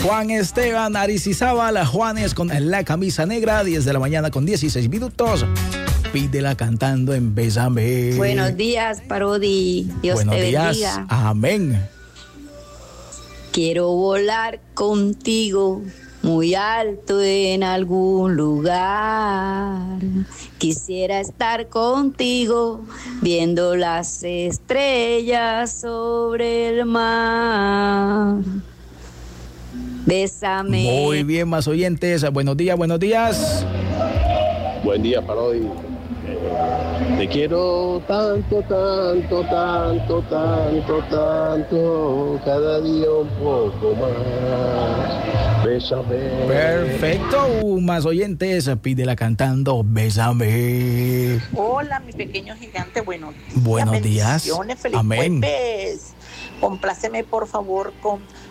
Juan Esteban Aristizábal, Juanes con la camisa negra, 10 de la mañana con 16 minutos. Pídela cantando en Bésame. Buenos días, Parodi. Dios Buenos te días. bendiga. Amén. Quiero volar contigo muy alto en algún lugar. Quisiera estar contigo viendo las estrellas sobre el mar. Bésame. Muy bien, más oyentes. Buenos días, buenos días. Buen día, Parodi. Te quiero tanto, tanto, tanto, tanto, tanto, cada día un poco más. Bésame. Perfecto, más oyentes. Pídela cantando Bésame. Hola, mi pequeño gigante. Buenos días. Bendiciones, feliz Amén. jueves. Compláceme, por favor, con